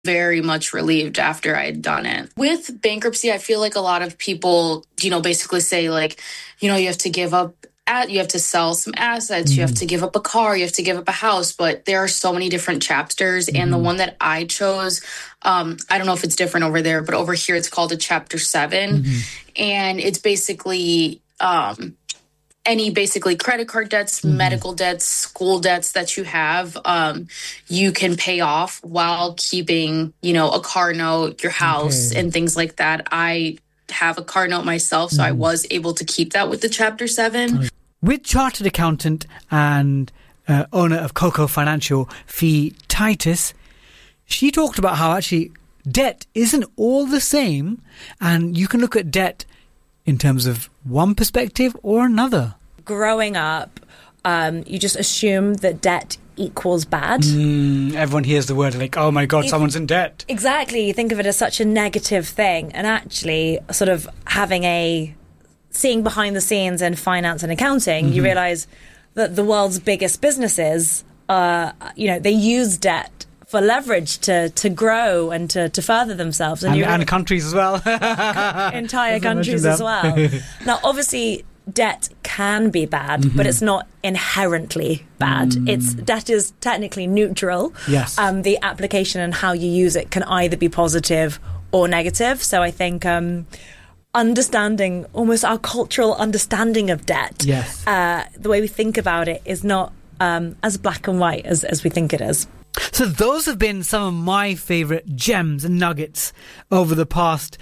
very much relieved after I had done it. With bankruptcy, I feel like a lot of people, basically say like, you have to give up, you have to sell some assets, you have to give up a car, you have to give up a house, but there are so many different chapters. And the one that I chose, I don't know if it's different over there, but over here it's called a Chapter 7. And it's basically any credit card debts, medical debts, school debts that you have, you can pay off while keeping, a car note, your house, and things like that. I have a car note myself, so I was able to keep that with the Chapter 7. With chartered accountant and owner of Coco Financial, Fee Titus, she talked about how actually debt isn't all the same, and you can look at debt in terms of one perspective or another. Growing up, you just assume that debt equals bad. Everyone hears the word like, oh my God, someone's in debt. Exactly. You think of it as such a negative thing. And actually, sort of seeing behind the scenes in finance and accounting, you realise that the world's biggest businesses, they use debt for leverage to grow and to further themselves. And countries as well. Entire countries as well. Now, obviously, debt can be bad, but it's not inherently bad. Debt is technically neutral. Yes. The application and how you use it can either be positive or negative. So I think understanding, almost our cultural understanding of debt, the way we think about it is not as black and white as we think it is. So those have been some of my favourite gems and nuggets over the past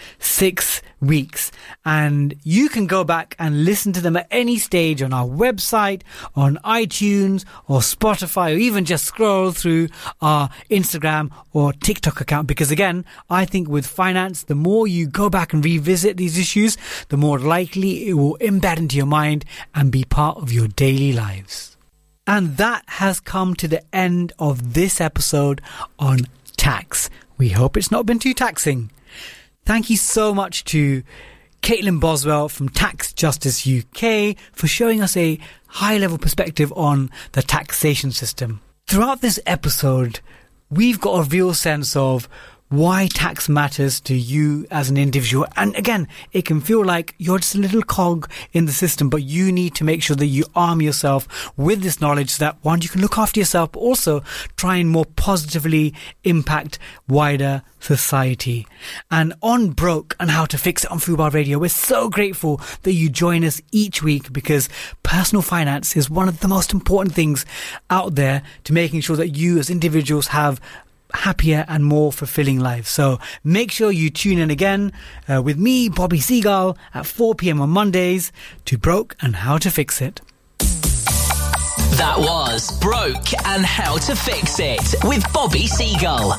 6 weeks. And you can go back and listen to them at any stage on our website, on iTunes or Spotify, or even just scroll through our Instagram or TikTok account. Because again, I think with finance, the more you go back and revisit these issues, the more likely it will embed into your mind and be part of your daily lives. And that has come to the end of this episode on tax. We hope it's not been too taxing. Thank you so much to Caitlin Boswell from Tax Justice UK for showing us a high-level perspective on the taxation system. Throughout this episode, we've got a real sense of why tax matters to you as an individual. And again, it can feel like you're just a little cog in the system, but you need to make sure that you arm yourself with this knowledge so that, one, you can look after yourself, but also try and more positively impact wider society. And on Broke and How to Fix It on Fubar Radio, we're so grateful that you join us each week, because personal finance is one of the most important things out there to making sure that you as individuals have happier and more fulfilling lives. So make sure you tune in again with me, Bobby Seagull, at 4 p.m. on Mondays to Broke and How to Fix It. That was Broke and How to Fix It with Bobby Seagull.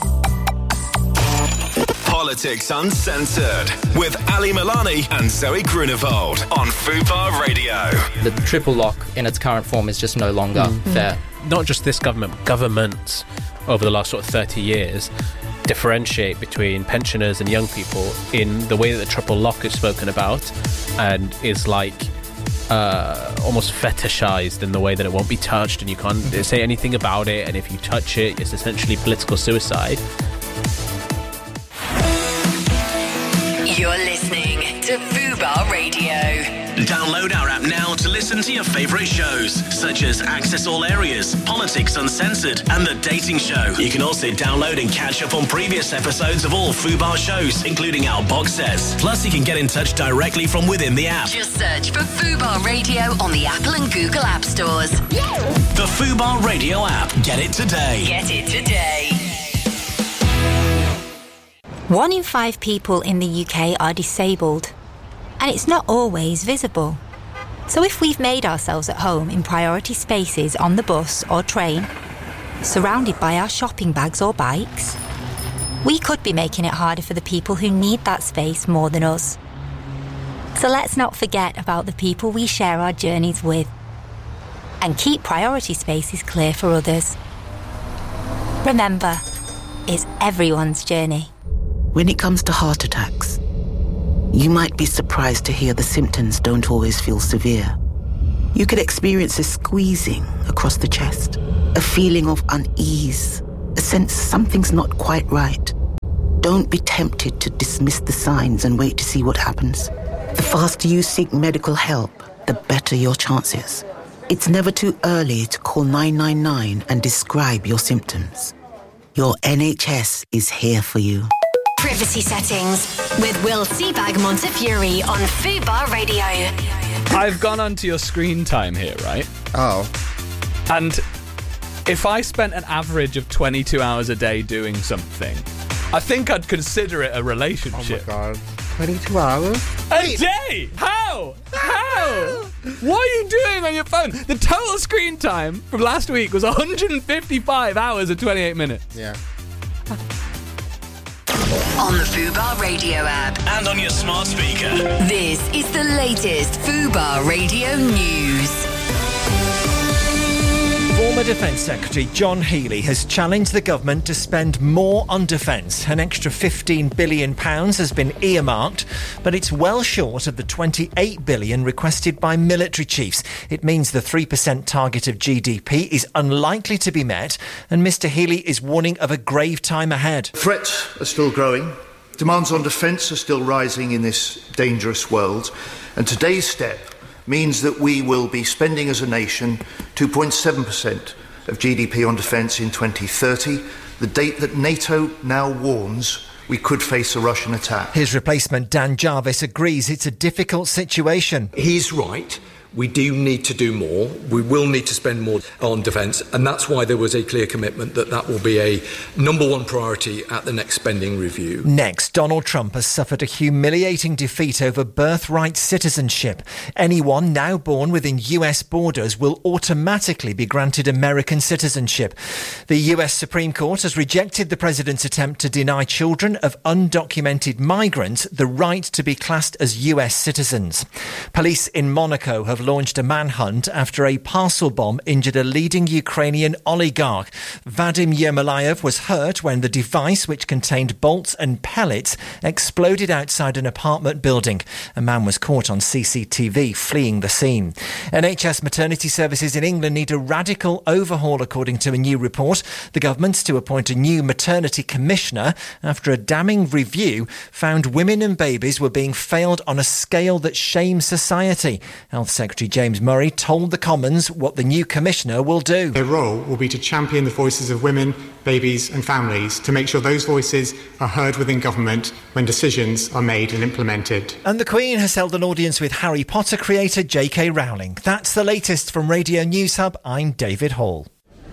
Politics Uncensored with Ali Milani and Zoe Grunewald on Fubar Radio. The triple lock in its current form is just no longer fair. Not just this government, but governments over the last sort of 30 years differentiate between pensioners and young people in the way that the triple lock is spoken about, and is like almost fetishized in the way that it won't be touched and you can't say anything about it, and if you touch it, it's essentially political suicide. You're listening to Fubar Radio. Download our app now to listen to your favourite shows, such as Access All Areas, Politics Uncensored, and The Dating Show. You can also download and catch up on previous episodes of all Fubar shows, including our box sets. Plus, you can get in touch directly from within the app. Just search for Fubar Radio on the Apple and Google App Stores. The Fubar Radio app. Get it today. Get it today. 1 in 5 people in the UK are disabled, and it's not always visible. So if we've made ourselves at home in priority spaces on the bus or train, surrounded by our shopping bags or bikes, we could be making it harder for the people who need that space more than us. So let's not forget about the people we share our journeys with, and keep priority spaces clear for others. Remember, it's everyone's journey. When it comes to heart attacks, you might be surprised to hear the symptoms don't always feel severe. You could experience a squeezing across the chest, a feeling of unease, a sense something's not quite right. Don't be tempted to dismiss the signs and wait to see what happens. The faster you seek medical help, the better your chances. It's never too early to call 999 and describe your symptoms. Your NHS is here for you. Privacy settings with Will Seabag Montefiore on Fubar Radio. I've gone onto your screen time here, right? Oh. And if I spent an average of 22 hours a day doing something, I think I'd consider it a relationship. Oh my God. 22 hours? A day? How? What are you doing on your phone? The total screen time from last week was 155 hours and 28 minutes. Yeah. On the Fubar Radio app. And on your smart speaker. This is the latest Fubar Radio news. Former Defence Secretary John Healey has challenged the government to spend more on defence. An extra £15 billion has been earmarked, but it's well short of the £28 billion requested by military chiefs. It means the 3% target of GDP is unlikely to be met, and Mr Healey is warning of a grave time ahead. Threats are still growing. Demands on defence are still rising in this dangerous world, and today's step means that we will be spending as a nation 2.7% of GDP on defence in 2030, the date that NATO now warns we could face a Russian attack. His replacement, Dan Jarvis, agrees it's a difficult situation. He's right. We do need to do more. We will need to spend more on defence, and that's why there was a clear commitment that will be a number one priority at the next spending review. Next, Donald Trump has suffered a humiliating defeat over birthright citizenship. Anyone now born within US borders will automatically be granted American citizenship. The US Supreme Court has rejected the president's attempt to deny children of undocumented migrants the right to be classed as US citizens. Police in Monaco have launched a manhunt after a parcel bomb injured a leading Ukrainian oligarch. Vadim Yermolayev was hurt when the device, which contained bolts and pellets, exploded outside an apartment building. A man was caught on CCTV fleeing the scene. NHS maternity services in England need a radical overhaul, according to a new report. The government's to appoint a new maternity commissioner after a damning review found women and babies were being failed on a scale that shames society. Health Secretary James Murray told the Commons what the new commissioner will do. Their role will be to champion the voices of women, babies and families to make sure those voices are heard within government when decisions are made and implemented. And the Queen has held an audience with Harry Potter creator J.K. Rowling. That's the latest from Radio News Hub. I'm David Hall.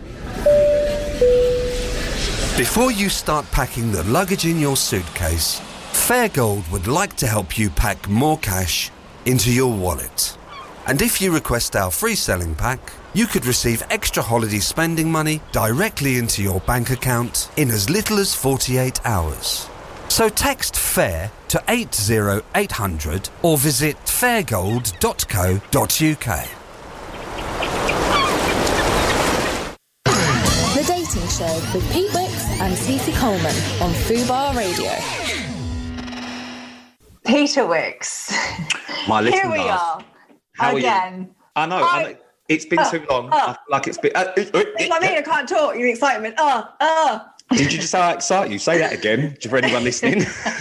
Before you start packing the luggage in your suitcase, Fairgold would like to help you pack more cash into your wallet. And if you request our free selling pack, you could receive extra holiday spending money directly into your bank account in as little as 48 hours. So text FAIR to 80800 or visit fairgold.co.uk. The Dating Show with Pete Wicks and Cece Coleman on Fubar Radio. Peter Wicks. My little Here we are. How again. I know. It's been too long. I feel like it's been... I can't talk. Your excitement. Did you just say I excite you? Say that again for anyone listening.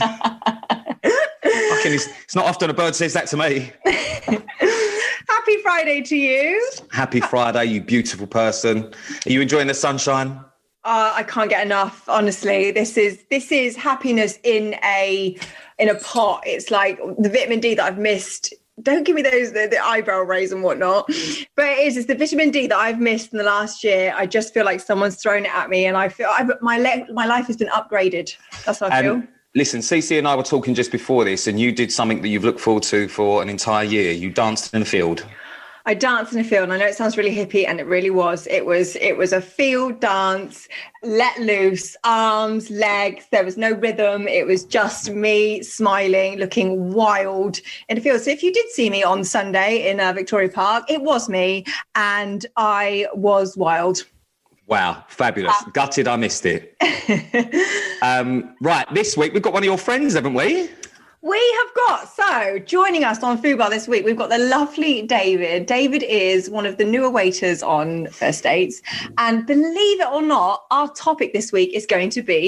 It's not often a bird says that to me. Happy Friday to you. Happy Friday, you beautiful person. Are you enjoying the sunshine? I can't get enough, honestly. This is happiness in a pot. It's like the vitamin D that I've missed. Don't give me those the eyebrow raise and whatnot. But it's the vitamin D that I've missed in the last year. I just feel like someone's thrown it at me, and I feel my life has been upgraded. That's what I feel. Listen, Cece and I were talking just before this, and you did something that you've looked forward to for an entire year. You danced in a field. I danced in a field, and I know it sounds really hippie, and it really was. It was a field dance, let loose, arms, legs. There was no rhythm. It was just me smiling, looking wild in a field. So if you did see me on Sunday in Victoria Park, it was me, and I was wild. Wow, fabulous. Gutted I missed it. Right, this week we've got one of your friends, haven't we? We have got, so joining us on Fubar this week, we've got the lovely David. David is one of the newer waiters on First Dates. And believe it or not, our topic this week is going to be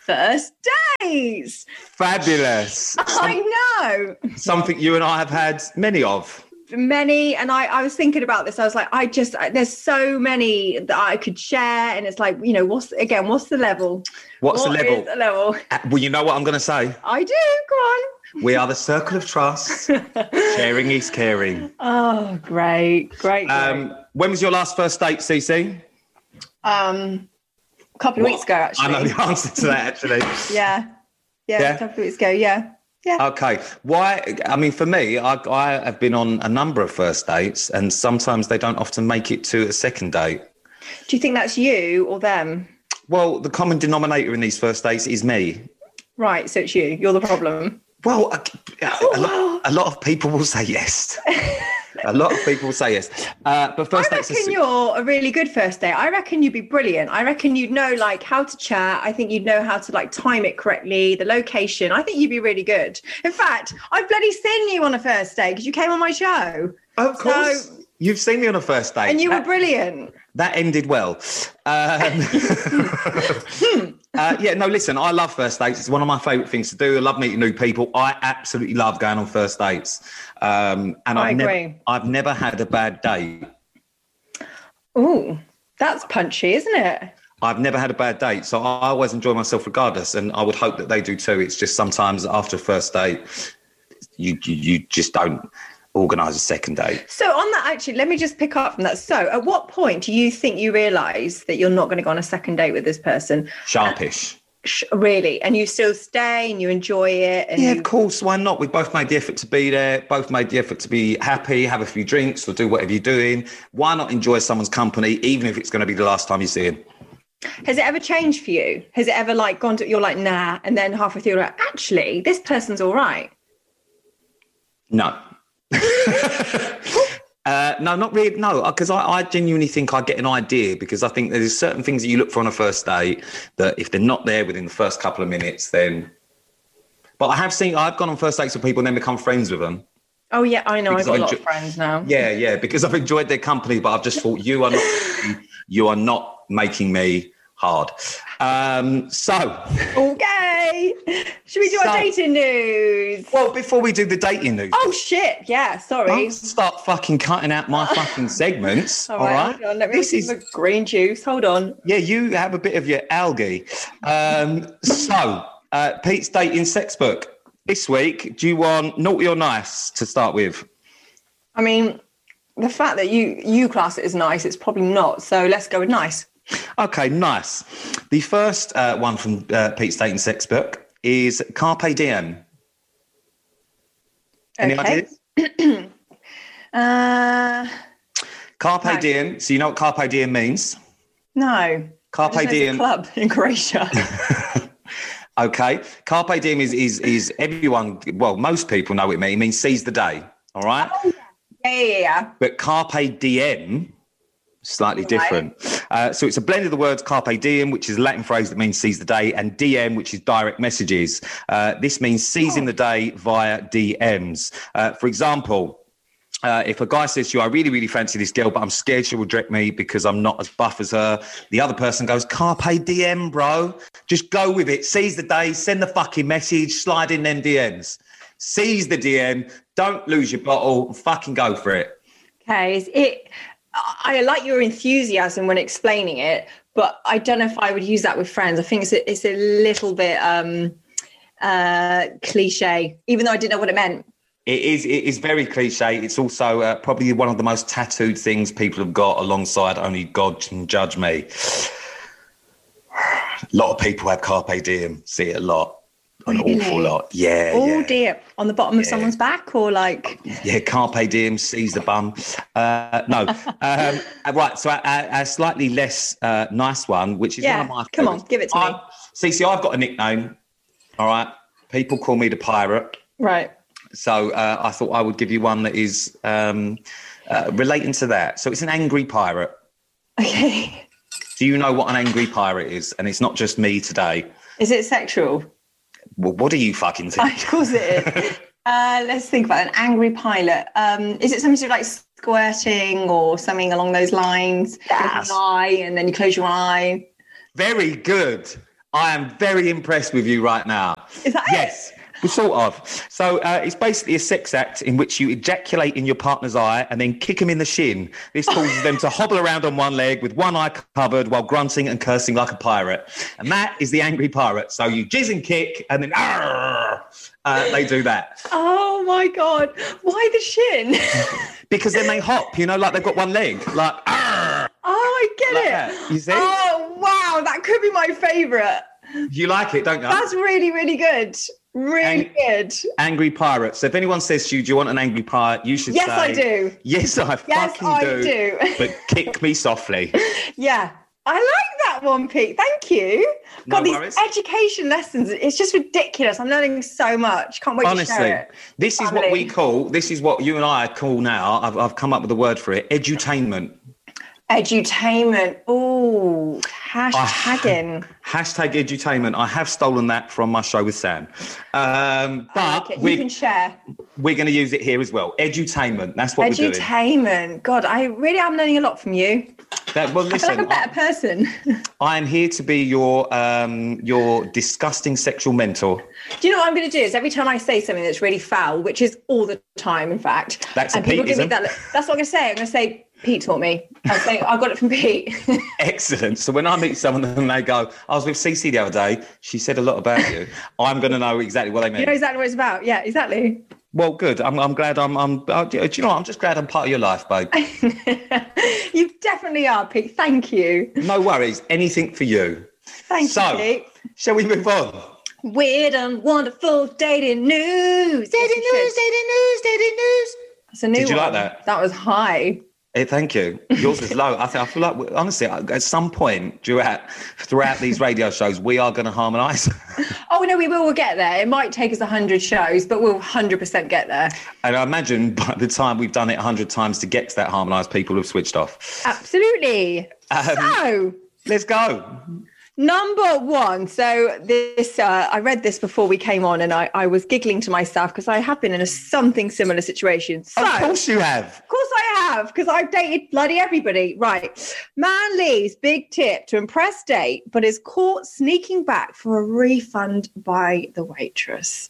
First dates. Fabulous. I know. Something you and I have had many of. Many, and I was thinking about this. I was like, there's so many that I could share, and it's like, what's the level? What's the level? What is the level? Well, you know what I'm going to say. I do. Go on. We are the circle of trust. Sharing is caring. Oh, great. When was your last first date, Cece? A couple of weeks ago, actually. I know the answer to that, actually. Yeah, a couple of weeks ago. Yeah. Okay. Why? I mean, for me, I have been on a number of first dates, and sometimes they don't often make it to a second date. Do you think that's you or them? Well, the common denominator in these first dates is me. Right. So it's you. You're the problem. Well, a lot of people will say yes. A lot of people will say yes. But first dates... I reckon you're a really good first date. I reckon you'd be brilliant. I reckon you'd know, like, how to chat. I think you'd know how to, like, time it correctly, the location. I think you'd be really good. In fact, I've bloody seen you on a first date because you came on my show. Of course. So, you've seen me on a first date. And you were brilliant. That ended well. Listen, I love first dates. It's one of my favourite things to do. I love meeting new people. I absolutely love going on first dates. And I agree. I've never had a bad date. Ooh, that's punchy, isn't it? I've never had a bad date. So I always enjoy myself regardless. And I would hope that they do too. It's just sometimes after a first date, you just don't organise a second date. So on that, actually, let me just pick up from that. So at what point do you think you realise that you're not going to go on a second date with this person? Sharpish. Really? And you still stay and you enjoy it? And of course. Why not? We both made the effort to be there, both made the effort to be happy, have a few drinks or do whatever you're doing. Why not enjoy someone's company, even if it's going to be the last time you see him? Has it ever changed for you? Has it ever gone to, you're like, nah, and then halfway through you're like, actually, this person's all right? No. No, not really. No, because I genuinely think I get an idea, because I think there's certain things that you look for on a first date that if they're not there within the first couple of minutes, then... But I've gone on first dates with people and then become friends with them. Oh, yeah, I know. I've got a lot of friends now. Yeah, because I've enjoyed their company, but I've just thought you are not making me hard. Okay. Should we do our dating news? Well, before we do the dating news. Oh, shit. Yeah, sorry. Don't start fucking cutting out my fucking segments. All right. Hold on. Let me have some green juice. Hold on. Yeah, you have a bit of your algae. Pete's dating sex book. This week, do you want naughty or nice to start with? I mean, the fact that you class it as nice, it's probably not. So let's go with nice. Okay, nice. The first one from Pete's dating sex book is Carpe Diem. Any ideas? Carpe Diem. So you know what Carpe Diem means? No. Carpe Diem. Club in Croatia. Okay. Carpe Diem is everyone, well, most people know what it means. It means seize the day. All right? Oh, yeah. But Carpe Diem, slightly different. So it's a blend of the words Carpe Diem, which is a Latin phrase that means seize the day, and DM, which is direct messages. This means seizing the day via DMs. For example, if a guy says to you, I really, really fancy this girl, but I'm scared she will reject me because I'm not as buff as her. The other person goes, Carpe Diem, bro. Just go with it. Seize the day. Send the fucking message. Slide in them DMs. Seize the DM. Don't lose your bottle. Fucking go for it. Okay. I like your enthusiasm when explaining it, but I don't know if I would use that with friends. I think it's a little bit cliche, even though I didn't know what it meant. It is very cliche. It's also probably one of the most tattooed things people have got, alongside Only God Can Judge Me. A lot of people have Carpe Diem. See it a lot. An awful lot. Yeah. Oh, dear. On the bottom of someone's back, or like... Yeah, Carpe Diem, seize the bum. No. Right, so a slightly less nice one, which is one of my favorites. Come on, give it to me. See, I've got a nickname, all right? People call me the Pirate. Right. So I thought I would give you one that is relating to that. So it's an angry pirate. Okay. Do you know what an angry pirate is? And it's not just me today. Is it sexual? Well, what do you fucking think? Of course it is. Let's think about an angry pilot. Is it something to do like squirting or something along those lines? Yes. An eye, and then you close your eye. Very good. I am very impressed with you right now. Is that yes. Well, sort of. So it's basically a sex act in which you ejaculate in your partner's eye and then kick them in the shin. This causes them to hobble around on one leg with one eye covered while grunting and cursing like a pirate. And that is the angry pirate. So you jizz and kick and then they do that. Oh, my God. Why the shin? Because then they hop, like they've got one leg. Like, oh, I get like it. That. You see? Oh, wow. That could be my favourite. You like it, don't you? That's really, really good. Really good. Angry pirate. So if anyone says to you, do you want an angry pirate? You should say... Yes, I do. Yes, I fucking do. But kick me softly. Yeah. I like that one, Pete. Thank you. God, No these worries. education lessons, it's just ridiculous. I'm learning so much. Can't wait to share it. This is what we call, this is what you and I call now, I've come up with a word for it, edutainment. Edutainment. Ooh, hashtagging. Hashtag edutainment. I have stolen that from my show with Sam. But you can share. We're going to use it here as well. Edutainment. That's what we're doing. Edutainment. God, I really am learning a lot from you. Well, I feel listen, like a better person. I am here to be your disgusting sexual mentor. Do you know what I'm going to do? Is every time I say something that's really foul, which is all the time, in fact. That's and a people give me Peteism. that. That's what I'm going to say. I'm going to say, Pete taught me. I say, I got it from Pete. Excellent. So when I meet someone and they go, I was with Cece the other day, she said a lot about you, I'm going to know exactly what they mean. You know exactly what it's about. Yeah, exactly. Well, good. I'm glad do you know what? I'm just glad I'm part of your life, babe. You definitely are, Pete. Thank you. No worries. Anything for you. Thank you, Pete. Shall we move on? Weird and wonderful dating news. Dating news. It's a new one. Did you like that? That was high. Hey, thank you. Yours is low. I feel like, honestly, at some point throughout these radio shows, we are going to harmonise. Oh, no, we will. We'll get there. It might take us 100 shows, but we'll 100% get there. And I imagine by the time we've done it 100 times to get to that harmonised, people have switched off. Absolutely. So, let's go. Number one. So this, I read this before we came on and I was giggling to myself because I have been in something similar situation. So, of course you have. Of course I have, because I've dated bloody everybody. Right. Man leaves big tip to impress date, but is caught sneaking back for a refund by the waitress.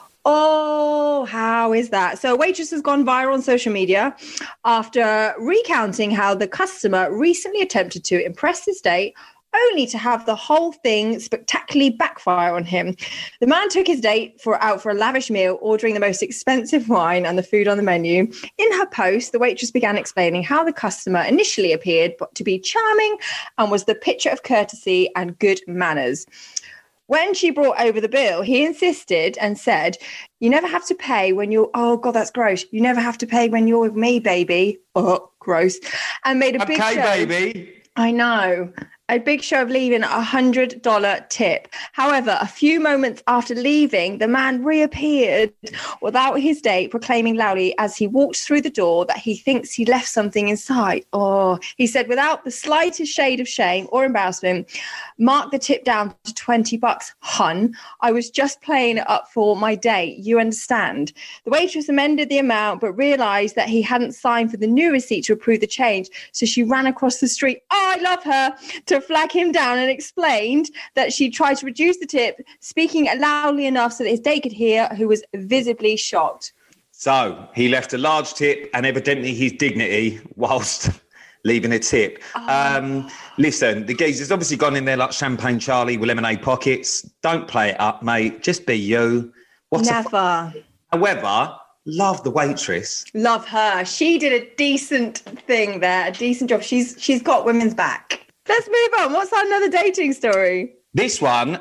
Oh, how is that? So a waitress has gone viral on social media after recounting how the customer recently attempted to impress his date, only to have the whole thing spectacularly backfire on him. The man took his date out for a lavish meal, ordering the most expensive wine and the food on the menu. In her post, the waitress began explaining how the customer initially appeared to be charming and was the picture of courtesy and good manners. When she brought over the bill, he insisted and said, "You never have to pay when you're..." Oh, God, that's gross. "You never have to pay when you're with me, baby." Oh, gross. And made a big show. Okay, baby. I know. A big show of leaving a $100 tip. However, a few moments after leaving, the man reappeared without his date, proclaiming loudly as he walked through the door that he thinks he left something inside. Oh, he said without the slightest shade of shame or embarrassment, "Mark the tip down to $20, hun. I was just playing it up for my date. You understand?" The waitress amended the amount, but realised that he hadn't signed for the new receipt to approve the change. So she ran across the street. Oh, I love her. To flag him down, and explained that she tried to reduce the tip, speaking loudly enough so that his date could hear, who was visibly shocked. So he left a large tip and evidently his dignity whilst leaving a tip. Listen, the geezer's obviously gone in there like Champagne Charlie with lemonade pockets. Don't play it up, mate. Just be you. Never. However, love the waitress. Love her. She did a decent thing there, a decent job. She's got women's back. Let's move on. What's another dating story? This one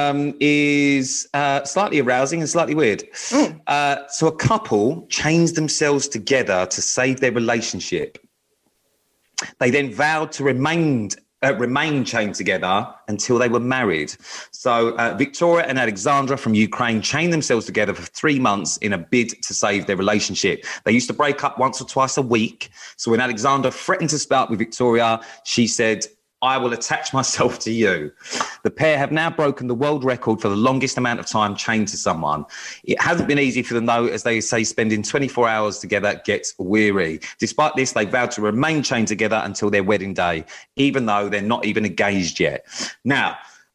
is slightly arousing and slightly weird. So a couple changed themselves together to save their relationship. They then vowed to remain chained together until they were married. So Victoria and Alexandra from Ukraine chained themselves together for 3 months in a bid to save their relationship. They used to break up once or twice a week. So when Alexandra threatened to split up with Victoria, she said, "I will attach myself to you." The pair have now broken the world record for the longest amount of time chained to someone. It hasn't been easy for them, though, as they say, spending 24 hours together gets weary. Despite this, they vowed to remain chained together until their wedding day, even though they're not even engaged yet. Now,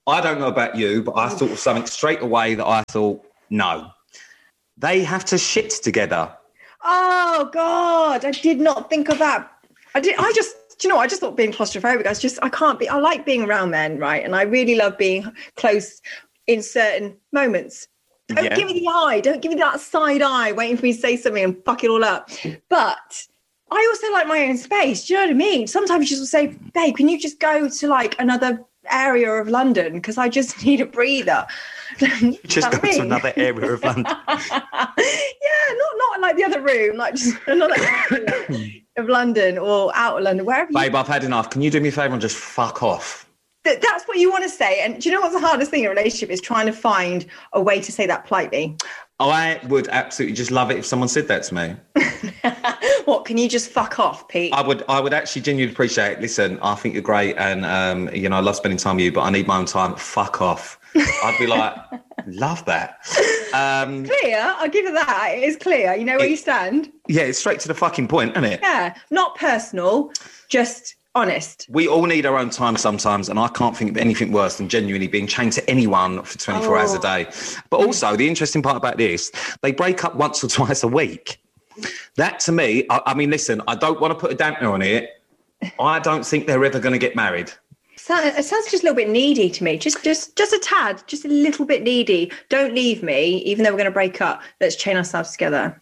I don't know about you, but I thought of something straight away that I thought, no. They have to shit together. Oh, God. I did not think of that. I just thought being claustrophobic, I can't be. I like being around men, right? And I really love being close in certain moments. Don't give me the eye. Don't give me that side eye waiting for me to say something and fuck it all up. But I also like my own space. Do you know what I mean? Sometimes you just say, babe, can you just go to like another area of London? Because I just need a breather. Just go to another area of London. Yeah, not like the other room, like just another area of London or out of London, wherever. Babe, I've had enough. Can you do me a favour and just fuck off? That's what you want to say. And do you know what's the hardest thing in a relationship is trying to find a way to say that politely. I would absolutely just love it if someone said that to me. What, can you just fuck off, Pete? I would actually genuinely appreciate it. Listen, I think you're great and, I love spending time with you, but I need my own time. Fuck off. I'd be like, love that. Clear, I'll give you that. It is clear. You know where you stand. Yeah, it's straight to the fucking point, isn't it? Yeah, not personal, just honest. We all need our own time sometimes, and I can't think of anything worse than genuinely being chained to anyone for 24 hours a day. But also, the interesting part about this, they break up once or twice a week. That, to me, I mean, listen, I don't want to put a dampener on it. I don't think they're ever going to get married. It sounds just a little bit needy to me. Just a tad, just a little bit needy. Don't leave me, even though we're going to break up. Let's chain ourselves together.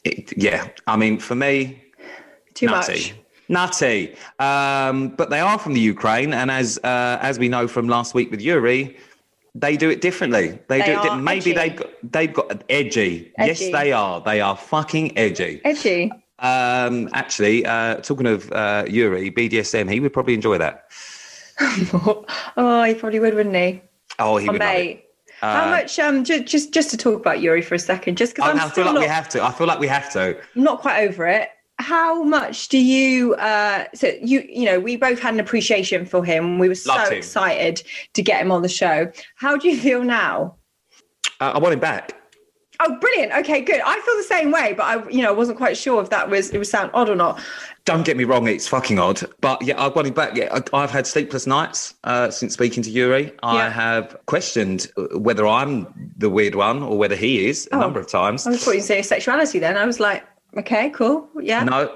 I mean, for me, too nutty. much. Nutty. But they are from the Ukraine, and as we know from last week with Yuri, they do it differently. Maybe they've got edgy. Yes, they are. They are fucking edgy. Edgy. Actually, talking of Yuri, BDSM, he would probably enjoy that. Oh, he probably would, wouldn't he? Oh, he would. Mate. How much? Just to talk about Yuri for a second, just because I feel like we have to. I feel like we have to. I'm not quite over it. How much do you? So we both had an appreciation for him. We were so excited to get him on the show. How do you feel now? I want him back. Oh, brilliant. Okay, good. I feel the same way, but I wasn't quite sure if it would sound odd or not. Don't get me wrong, it's fucking odd. But yeah, I want him back. Yeah, I've had sleepless nights since speaking to Yuri. Yeah. I have questioned whether I'm the weird one or whether he is a number of times. I thought you'd say sexuality then. I was like, okay, cool. Yeah. No.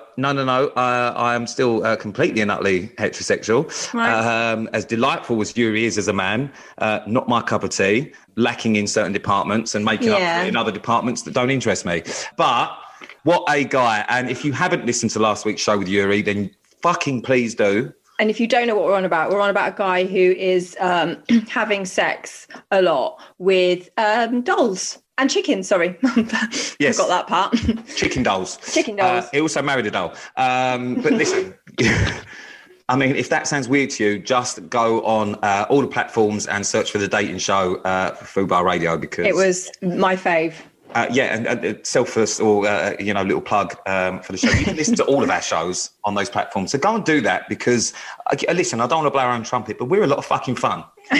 I am still completely and utterly heterosexual. Right. As delightful as Yuri is as a man, not my cup of tea, lacking in certain departments and making up for it in other departments that don't interest me. But what a guy. And if you haven't listened to last week's show with Yuri, then fucking please do. And if you don't know what we're on about a guy who is having sex a lot with dolls. And chickens, sorry. Yes. Forgot that part. Chicken dolls. Chicken dolls. He also married a doll. But listen, I mean, if that sounds weird to you, just go on all the platforms and search for The Dating Show for Fubar Radio because... It was my fave. And selfless or, little plug for the show. You can listen to all of our shows on those platforms. So go and do that because, listen, I don't want to blow our own trumpet, but we're a lot of fucking fun.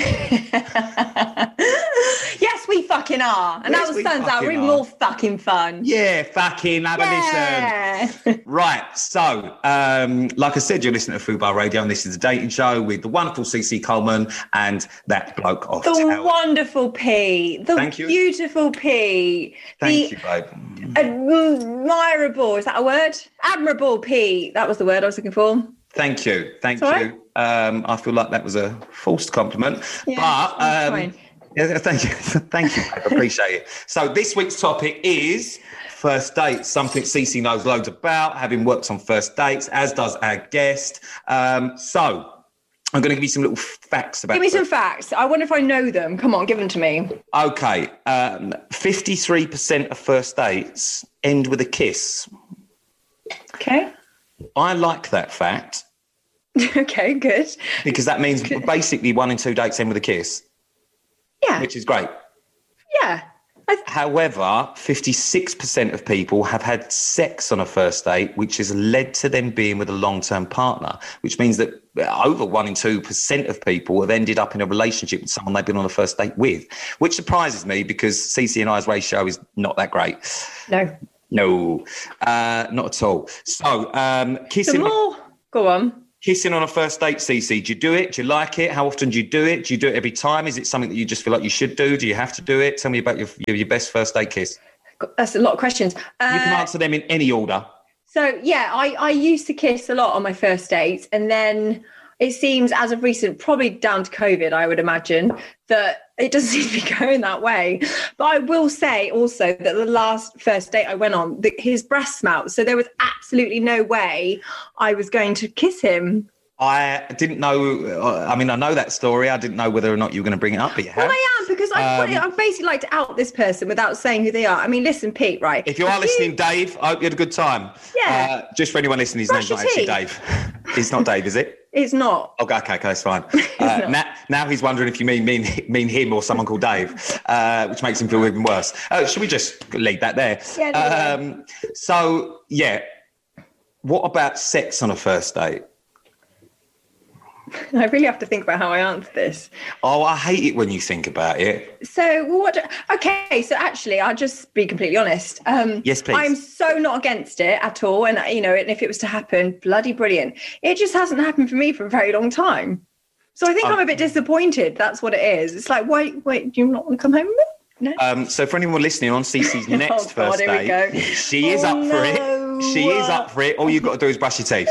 Yes, we fucking are. And that turns out we're more fucking fun. Yeah, fucking have a listen. Right, so, like I said, you're listening to Fubar Radio and this is The Dating Show with the wonderful CC Coleman and that bloke off The wonderful Pete. The beautiful Pete. Thank you, babe. Admirable, is that a word? Admirable Pete. That was the word I was looking for. Thank you. Thank you. Right. I feel like that was a forced compliment. Yeah, but thank you. Thank you. I appreciate it. So this week's topic is first dates, something Cece knows loads about, having worked on first dates, as does our guest. So I'm going to give you some little facts about Give me some facts. I wonder if I know them. Come on, give them to me. Okay. 53% of first dates end with a kiss. Okay. I like that fact. Okay, good. Because that means basically 1 in 2 dates end with a kiss. Yeah. Which is great. Yeah. However, 56% of people have had sex on a first date, which has led to them being with a long-term partner, which means that over 1 in 2% of people have ended up in a relationship with someone they've been on a first date with, which surprises me because CC and I's ratio is not that great. No, not at all. So, kissing... Go on. Kissing on a first date, Cece, do you do it? Do you like it? How often do you do it? Do you do it every time? Is it something that you just feel like you should do? Do you have to do it? Tell me about your best first date kiss. That's a lot of questions. You can answer them in any order. So, yeah, I used to kiss a lot on my first dates. And then it seems as of recent, probably down to COVID, I would imagine, that it doesn't seem to be going that way. But I will say also that the last first date I went on, his breath smelled. So there was absolutely no way I was going to kiss him. I didn't know. I mean, I know that story. I didn't know whether or not you were going to bring it up, but you have. Well, I am, because I basically like to out this person without saying who they are. I mean, listen, Pete, right? If you are listening, Dave, I hope you had a good time. Yeah. Just for anyone listening, his name's not actually Dave. It's not Dave, is it? It's not. Okay, that's fine. Now he's wondering if you mean him or someone called Dave, which makes him feel even worse. Should we just leave that there? Yeah. So, yeah. What about sex on a first date? I really have to think about how I answer this. Oh, I hate it when you think about it. So so actually, I'll just be completely honest. Yes, please. I'm so not against it at all. And, and if it was to happen, bloody brilliant. It just hasn't happened for me for a very long time. So I think I'm a bit disappointed. That's what it is. It's like, wait, do you not want to come home with me? No. So for anyone listening on CC's next first date, she is up for it. She is up for it. All you've got to do is brush your teeth.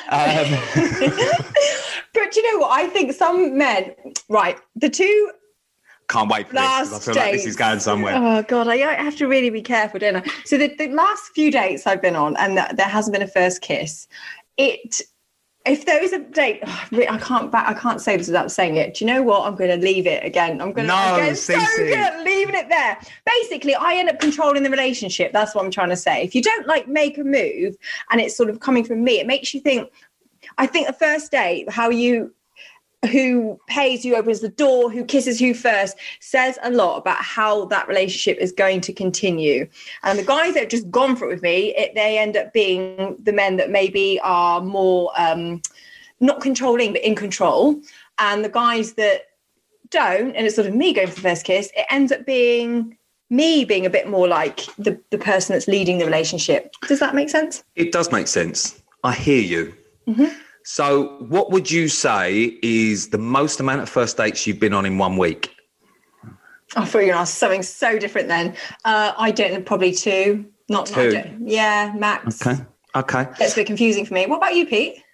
But you know what? I think some men, right, the two... Can't wait for this, because I feel like this is going somewhere. Oh, God, I have to really be careful, don't I? So the last few dates I've been on, and there hasn't been a first kiss, if there is a date, I can't say this without saying it. Do you know what? I'm going to leave it again. I'm so good at leaving it there. Basically, I end up controlling the relationship. That's what I'm trying to say. If you don't make a move and it's sort of coming from me, it makes you think. I think the first date, who pays, who opens the door, who kisses who first, says a lot about how that relationship is going to continue. And the guys that have just gone for it with me, they end up being the men that maybe are more not controlling, but in control. And the guys that don't, and it's sort of me going for the first kiss, it ends up being me being a bit more like the person that's leading the relationship. Does that make sense? It does make sense. I hear you. Mm-hmm. So what would you say is the most amount of first dates you've been on in 1 week? I thought you were going to ask something so different then. I don't know, probably 2. Not 2. Yeah, max. Okay. That's a bit confusing for me. What about you, Pete?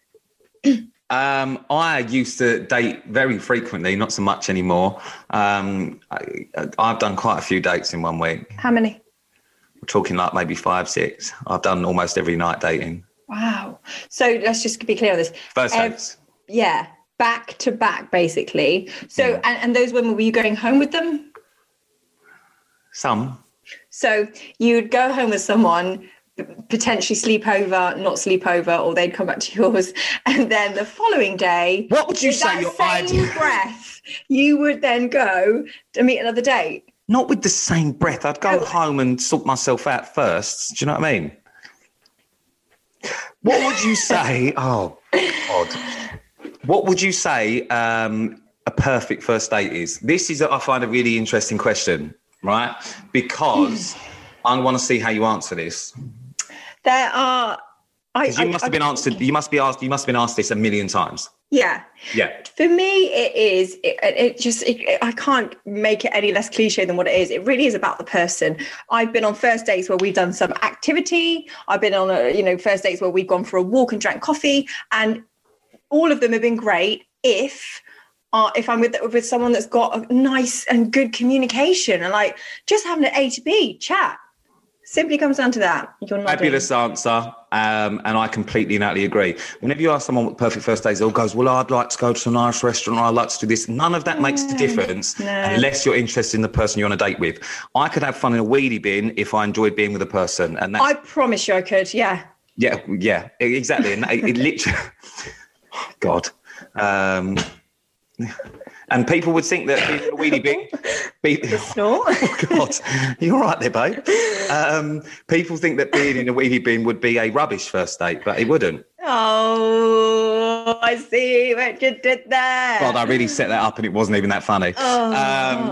I used to date very frequently, not so much anymore. I've done quite a few dates in 1 week. How many? We're talking like maybe 5, 6. I've done almost every night dating. Wow. So let's just be clear on this. First dates. Yeah, back to back, basically. So, and those women, were you going home with them? Some. So you'd go home with someone, potentially sleep over, not sleep over, or they'd come back to yours. And then the following day, what would you say your same breath, you would then go to meet another date? Not with the same breath. I'd go home and sort myself out first. Do you know what I mean? What would you say? Oh, God. What would you say a perfect first date is? This is, I find, a really interesting question, right? Because I want to see how you answer this. There are... You must have been asked this a million times. Yeah. Yeah. For me, it is. I can't make it any less cliche than what it is. It really is about the person. I've been on first dates where we've done some activity. I've been on first dates where we've gone for a walk and drank coffee, and all of them have been great if I'm with someone that's got a nice and good communication and just having an A to B chat. Simply comes down to that. You're not fabulous answer, and I completely and utterly agree. Whenever you ask someone what perfect first days, all goes, well, I'd like to go to a nice restaurant, or I'd like to do this. None of that makes a difference unless you're interested in the person you're on a date with. I could have fun in a wheelie bin if I enjoyed being with a person, and I promise you I could. Yeah, exactly. And it literally, God. And people would think that being in a wheelie bin... snort? Oh, God. You're all right there, babe. People think that being in a wheelie bin would be a rubbish first date, but it wouldn't. Oh, I see what you did there. God, I really set that up and it wasn't even that funny.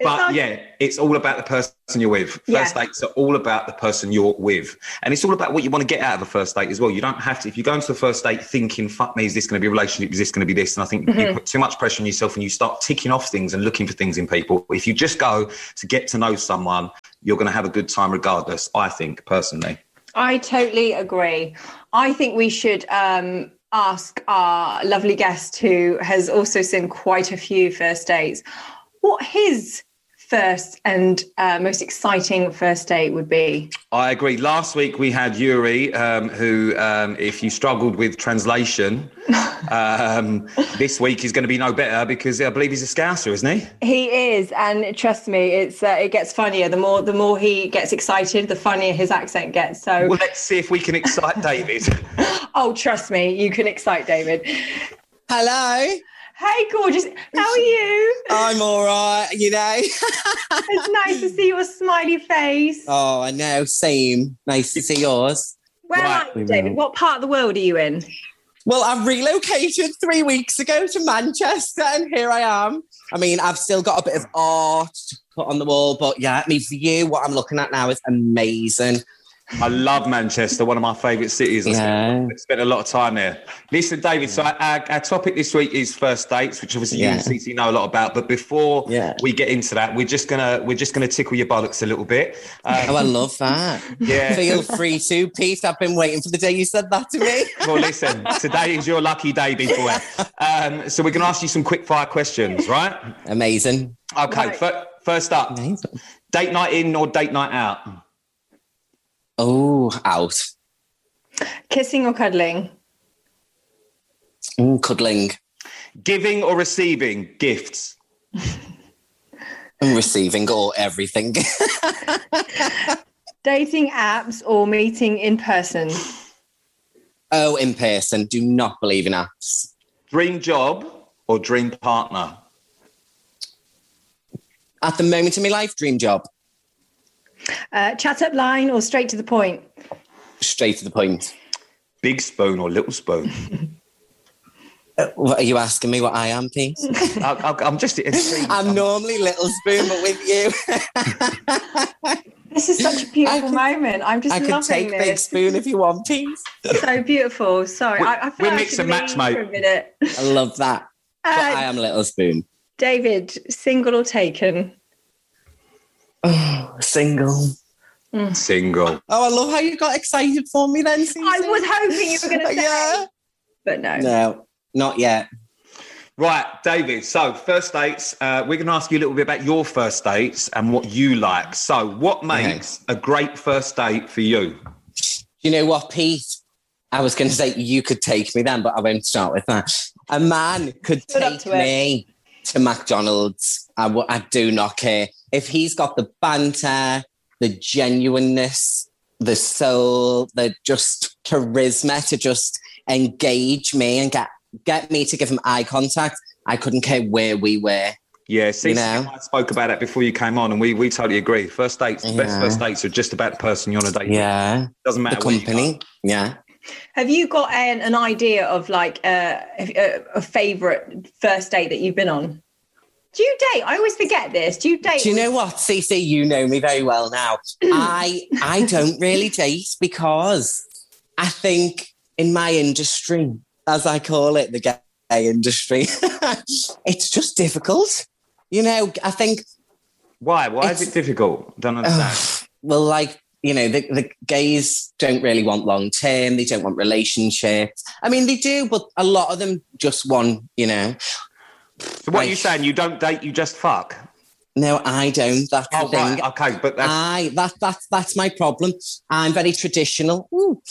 But it's all about the person you're with. First dates are all about the person you're with. And it's all about what you want to get out of a first date as well. You don't have to, if you go into the first date thinking, fuck me, is this going to be a relationship? Is this going to be this? And I think you put too much pressure on yourself and you start ticking off things and looking for things in people. If you just go to get to know someone, you're going to have a good time regardless, I think, personally. I totally agree. I think we should ask our lovely guest, who has also seen quite a few first dates, what his first and most exciting first date would be. I agree. Last week we had Yuri, who, if you struggled with translation, this week is going to be no better because I believe he's a Scouser, isn't he? He is, and trust me, it gets funnier. The more he gets excited, the funnier his accent gets. So, well, let's see if we can excite David. Oh, trust me, you can excite David. Hello. Hey, gorgeous. How are you? I'm all right, you know. It's nice to see your smiley face. Oh, I know. Same. Nice to see yours. Where are you, David? What part of the world are you in? Well, I've relocated 3 weeks ago to Manchester, and here I am. I mean, I've still got a bit of art to put on the wall, but yeah, my view, what I'm looking at now is amazing. I love Manchester, one of my favourite cities. I spent a lot of time there. Listen, David, so our topic this week is first dates, which obviously you and CC know a lot about. But before we get into that, we're just gonna tickle your bollocks a little bit. Oh, I love that. Yeah, feel free to, Pete. I've been waiting for the day you said that to me. Well, listen, today is your lucky day, big boy. So we're gonna ask you some quick fire questions, right? Amazing. Okay, first up, date night in or date night out? Oh, out. Kissing or cuddling? Cuddling. Giving or receiving gifts? Receiving or everything. Dating apps or meeting in person? Oh, in person. Do not believe in apps. Dream job or dream partner? At the moment in my life, dream job. Chat up line or straight to the point? Straight to the point. Big spoon or little spoon? What are you asking me what I am, Pete? I'm just intrigued. I'm normally little spoon, but with you. This is such a beautiful moment. I'm just loving this. I can take big spoon if you want, Pete. So beautiful. Sorry. I feel we'll like mix and match, mate. For a minute. I love that. But I am little spoon. David, single or taken? Oh, single. Single. Oh, I love how you got excited for me then, Susie. I was hoping you were going to say. But no. No, not yet. Right, David. So first dates, we're going to ask you a little bit about your first dates and what you like. So what makes a great first date for you? You know what, Pete? I was going to say you could take me then, but I won't start with that. A man could take me to McDonald's. I do not care. If he's got the banter, the genuineness, the soul, the just charisma to just engage me and get me to give him eye contact, I couldn't care where we were. Yeah, see, I spoke about that before you came on, and we totally agree. First dates, the best first dates are just about the person you're on a date with. Yeah. Doesn't matter the company. Yeah. Have you got an idea of like a favourite first date that you've been on? Do you date? I always forget this. Do you date? Do you know what, Cece? You know me very well now. I don't really date because I think in my industry, as I call it, the gay industry, it's just difficult. You know, I think... Why? Why is it difficult? Don't understand. Well, like, you know, the gays don't really want long-term. They don't want relationships. I mean, they do, but a lot of them just want, you know... So what are you saying? You don't date, you just fuck? No, I don't. That's the thing. Right. Okay, but that's my problem. I'm very traditional.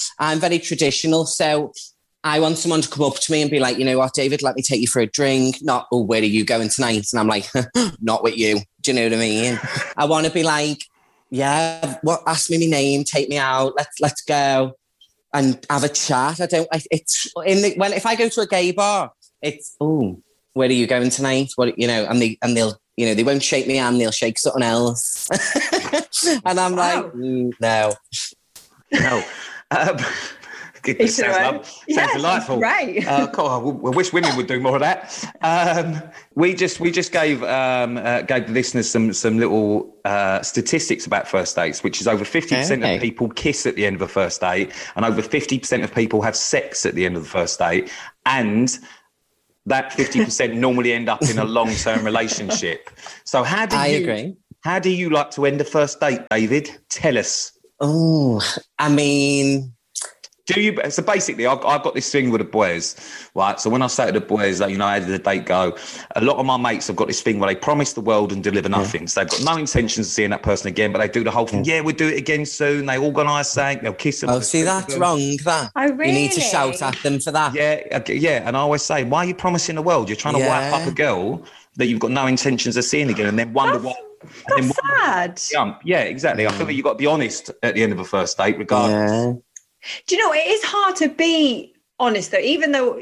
So I want someone to come up to me and be like, you know what, David, let me take you for a drink. Not, oh, where are you going tonight? And I'm like, not with you. Do you know what I mean? I want to be like, yeah, ask me my name, take me out, let's go and have a chat. If I go to a gay bar, it's, oh, where are you going tonight? What, you know, and they'll, you know, they won't shake me hand, they'll shake something else. And I'm like, no. Sounds delightful. Right. God, I wish women would do more of that. We just gave the listeners some little statistics about first dates, which is over 50% of people kiss at the end of a first date, and over 50% of people have sex at the end of the first date, and that 50% normally end up in a long-term relationship. So how do you like to end a first date, David? Tell us. Oh, I mean, so basically, I've got this thing with the boys, right? So when I say to the boys, like, how did the date go? A lot of my mates have got this thing where they promise the world and deliver nothing. So they've got no intentions of seeing that person again, but they do the whole thing. Yeah, we'll do it again soon. They organise something. They'll kiss them. Oh, see, that's wrong, that. Oh, really? You need to shout at them for that. Yeah. And I always say, why are you promising the world? You're trying to wipe up a girl that you've got no intentions of seeing again, and then wonder what... That's sad. Yeah, exactly. I feel like you've got to be honest at the end of a first date, regardless. Yeah. Do you know, it is hard to be honest, though, even though,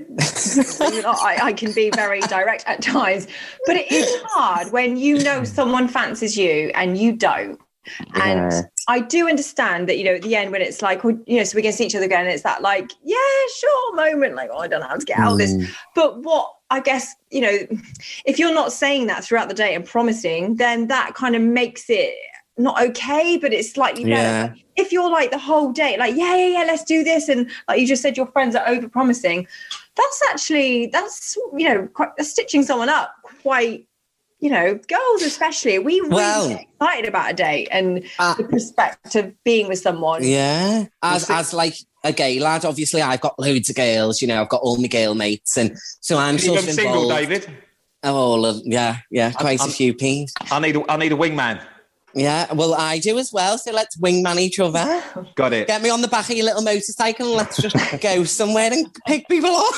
I can be very direct at times, but it is hard when someone fancies you and you don't. And I do understand that, at the end when it's like, so we're going to see each other again, and it's that like, yeah, sure moment, like, I don't know how to get out of this. But what I guess, if you're not saying that throughout the day and promising, then that kind of makes it not okay, but it's slightly better. If you're like the whole day, like, yeah, let's do this. And like you just said, your friends are over promising. That's stitching someone up quite, girls especially, we really get excited about a date and the prospect of being with someone. Yeah. As like a gay lad, obviously I've got loads of girls, I've got all my girl mates. And so I'm sort of single, involved. David? Oh, yeah, quite a few peas. I need a wingman. Yeah, well, I do as well. So let's wingman each other. Got it. Get me on the back of your little motorcycle and let's just go somewhere and pick people up.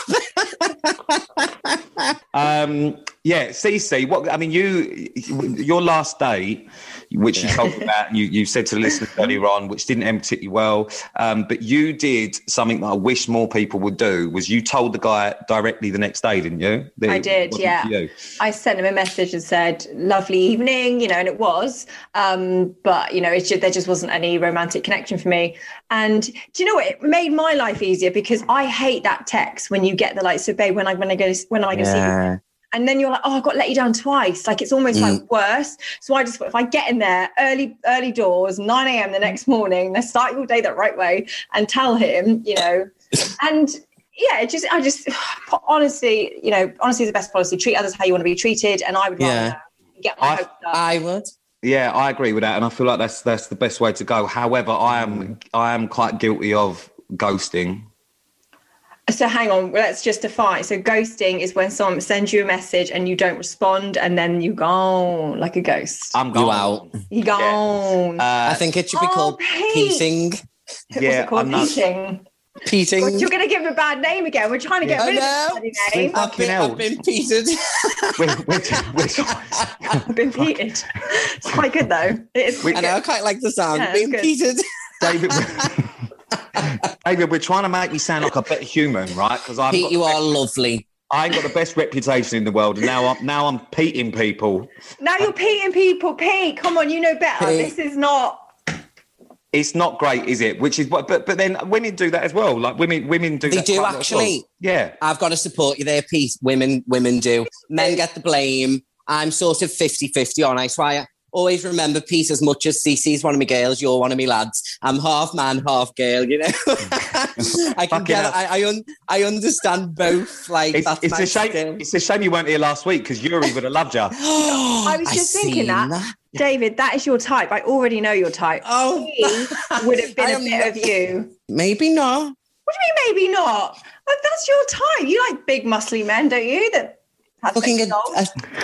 Cece, your last date, which you told me about, and you said to the listeners earlier on, which didn't end particularly well, but you did something that I wish more people would do, was you told the guy directly the next day, didn't you? I did, yeah. I sent him a message and said, lovely evening, and it was, but, there just wasn't any romantic connection for me. And do you know what? It made my life easier because I hate that text when you get the like, so babe, when am I going to see you? And then you're like, oh, I've got to let you down twice. Like, it's almost like worse. So I just, if I get in there early doors, 9 a.m. the next morning, let's start your day that right way and tell him, and yeah, I just honestly is the best policy. Treat others how you want to be treated. And I would rather get my hopes up. I would. Yeah, I agree with that. And I feel like that's the best way to go. However, I am quite guilty of ghosting. So hang on, let's just define. So ghosting is when someone sends you a message and you don't respond, and then you gone like a ghost. I'm gone. You out. You gone. I think it should be called peating. Yeah, what's it called? Peating. Peating. God, you're going to give him a bad name again. We're trying to get rid of this bloody name. I've been peated. I've been peated. It's quite good though. It is quite I know, I quite like the sound. Yeah, being peated. David, we're trying to make me sound like a better human, right? Because Pete, you are lovely. I ain't got the best reputation in the world, and now I'm peating people. Now you're peating people, Pete. Come on, you know better. Pete. This is not. It's not great, is it? Which is what, but then women do that as well. Like women do. They that do quite actually. Well. Yeah, I've got to support you there, Pete. Women do. Men get the blame. I'm sort of 50-50 on. I try. Always remember, Pete, as much as Cece's one of my girls, you're one of my lads. I'm half man, half girl, I can get I understand both. Like, it's a shame. It's a shame you weren't here last week because Yuri would have loved you. I was just thinking that. David, that is your type. I already know your type. Oh, he would have been a bit of you. Maybe not. What do you mean, maybe not? Like, that's your type. You like big, muscly men, don't you? That have fucking a doll.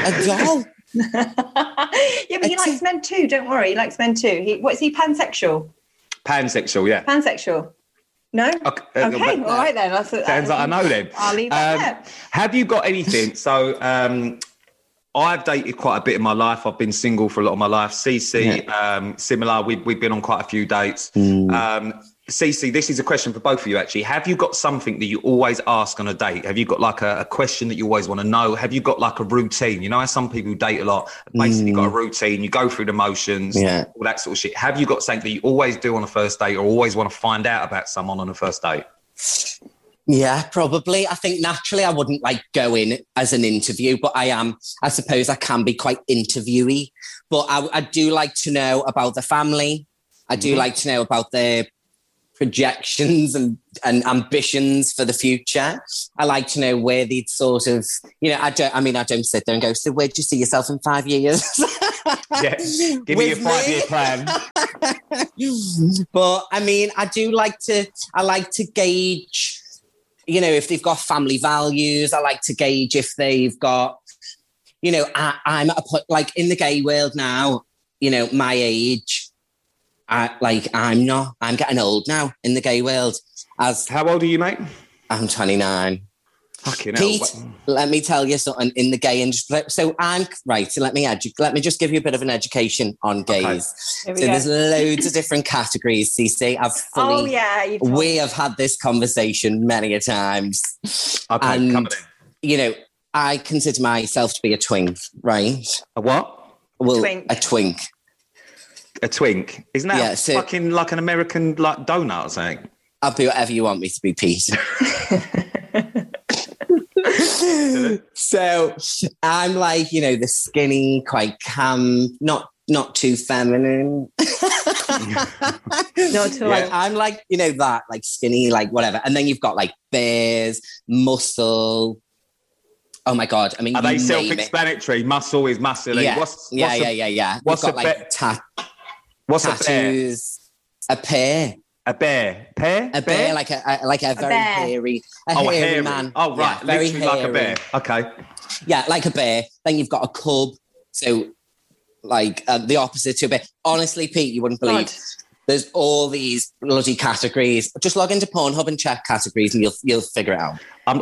Yeah, but he likes men too. Don't worry, he likes men too. Is he pansexual? Pansexual, yeah. Pansexual. No. Okay. All right then. Sounds like I know them. I'll leave that there. Have you got anything? So, I've dated quite a bit in my life. I've been single for a lot of my life. Cece, similar. We've been on quite a few dates. Cece, this is a question for both of you, actually. Have you got something that you always ask on a date? Have you got like a question that you always want to know? Have you got like a routine? You know how some people date a lot, basically got a routine, you go through the motions, all that sort of shit. Have you got something that you always do on a first date or always want to find out about someone on a first date? Yeah, probably. I think naturally I wouldn't like go in as an interview, but I suppose I can be quite interviewy. But I do like to know about the family. I do like to know about their projections and ambitions for the future. I like to know where they'd sort of, I don't sit there and go, so where do you see yourself in 5 years? Yeah, give me your 5-year plan. But I mean, I like to gauge, if they've got family values. I like to gauge if they've got, I'm at a point, like in the gay world now, my age, I'm getting old now in the gay world. How old are you, mate? I'm 29. Fucking Pete, hell. let me tell you something in the gay industry. So let me just give you a bit of an education on gays. Okay. So there's loads of different categories, Cece. We have had this conversation many a times. Okay, and, come on. I consider myself to be a twink, right? A what? Well, twink. A twink. A twink? Isn't that fucking like an American like donut or something? I'll be whatever you want me to be, Pete. So I'm like, the skinny, quite calm, not too feminine. Not too I'm like, that, like skinny, like whatever. And then you've got like bears, muscle. Oh my God. I mean, are they self-explanatory? Muscle is muscle. Yeah. What's What's a like What's tattoos? A bear? A bear? Pear? A bear, like a very hairy, hairy man. Oh, right. Yeah, very literally like a bear. Okay. Yeah, like a bear. Then you've got a cub. So, like the opposite to a bear. Honestly, Pete, you wouldn't believe. There's all these bloody categories. Just log into Pornhub and check categories, and you'll figure it out.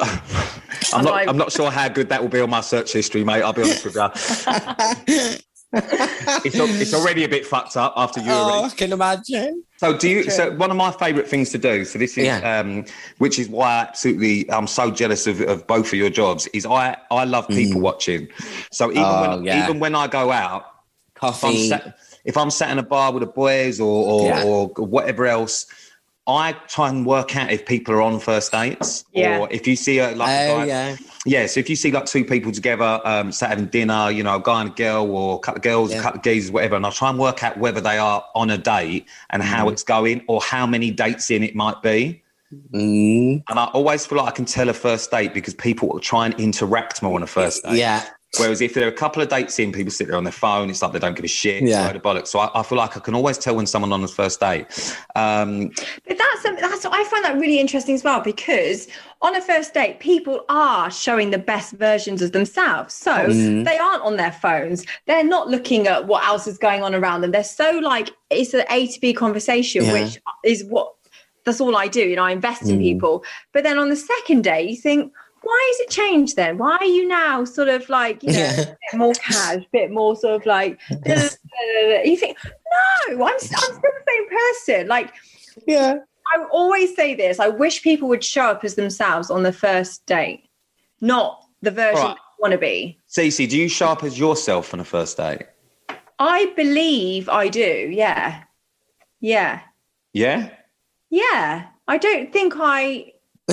I'm not sure how good that will be on my search history, mate. I'll be honest with you. It's already a bit fucked up after you. Oh, I can imagine. So So one of my favourite things to do. So this is, which is why I'm so jealous of both of your jobs. Is I love people watching. So even when I go out, coffee. If I'm sat in a bar with the boys or whatever else, I try and work out if people are on first dates or if you see a guy. Yeah, so if you see like two people together, sat having dinner, a guy and a girl or a couple of girls, a couple of geezers, whatever, and I'll try and work out whether they are on a date and how it's going or how many dates in it might be. And I always feel like I can tell a first date because people will try and interact more on a first date. Yeah. Whereas if there are a couple of dates in, people sit there on their phone, it's like they don't give a shit. It's a load of bollocks. So I feel like I can always tell when someone on the first date. But that's I find that really interesting as well, because on a first date, people are showing the best versions of themselves. So they aren't on their phones. They're not looking at what else is going on around them. They're so like, it's an A to B conversation, which is that's all I do. I invest in people. But then on the second day, you think, why has it changed then? Why are you now sort of like, a bit more cash, a bit more sort of like, you think, no, I'm still the same person. Like, I always say this. I wish people would show up as themselves on the first date, not the version they want to be. Cece, do you show up as yourself on a first date? I believe I do. Yeah. Yeah. Yeah? Yeah. I don't think of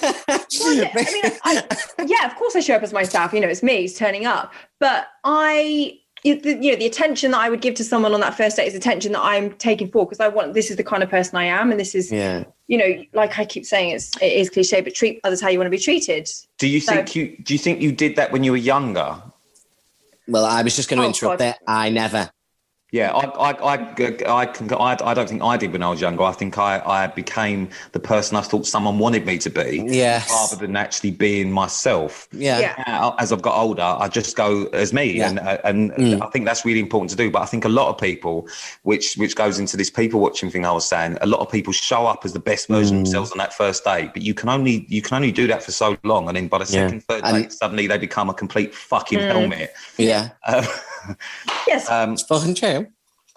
course I show up as myself. It's me, it's turning up. But the attention that I would give to someone on that first date is attention that I'm taking for, because this is the kind of person I am, and this is, like I keep saying, it is cliche, but treat others how you want to be treated. Do you think you did that when you were younger? Well, I was just going to interrupt there. I never. Yeah, I don't think I did when I was younger. I think I became the person I thought someone wanted me to be, rather than actually being myself. Now, as I've got older, I just go as me, and I think that's really important to do. But I think a lot of people, which goes into this people watching thing I was saying, a lot of people show up as the best version of themselves on that first date, but you can only do that for so long, and then by the second, third date, suddenly they become a complete fucking helmet. Yeah. Yes, it's fucking true.